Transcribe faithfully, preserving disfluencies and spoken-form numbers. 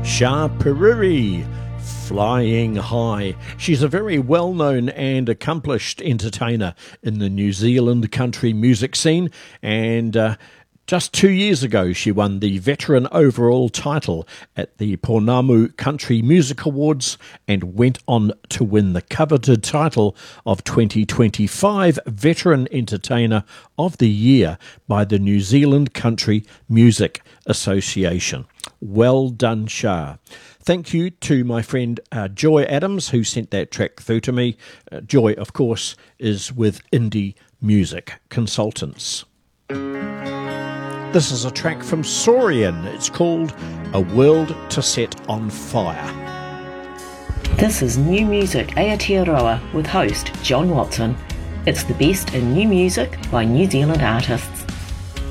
Shah Peruri, Flying High. She's a very well-known and accomplished entertainer in the New Zealand country music scene, and uh, just two years ago she won the veteran overall title at the Pounamu Country Music Awards and went on to win the coveted title of twenty twenty-five Veteran Entertainer of the Year by the New Zealand Country Music Association. Well done, Shah. Thank you to my friend uh, Joy Adams, who sent that track through to me. Uh, Joy, of course, is with Indie Music Consultants. This is a track from Saurian. It's called A World to Set on Fire. This is New Music Aotearoa with host John Watson. It's the best in new music by New Zealand artists.